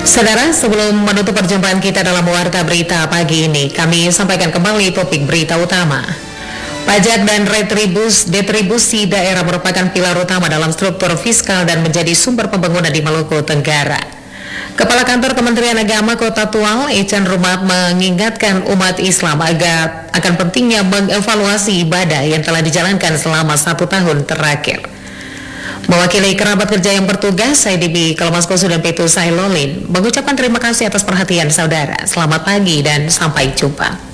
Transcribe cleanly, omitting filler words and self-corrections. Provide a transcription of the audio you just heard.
Saudara, sebelum menutup perjumpaan kita dalam Warta Berita pagi ini, kami sampaikan kembali topik berita utama. Pajak dan detribusi daerah merupakan pilar utama dalam struktur fiskal dan menjadi sumber pembangunan di Maluku Tenggara. Kepala Kantor Kementerian Agama Kota Tual, Ichan Rumat, mengingatkan umat Islam akan pentingnya mengevaluasi ibadah yang telah dijalankan selama 1 tahun terakhir. Mewakili kerabat kerja yang bertugas, saya Dibi Kalmaskosu dan Petu Sailolin mengucapkan terima kasih atas perhatian saudara. Selamat pagi dan sampai jumpa.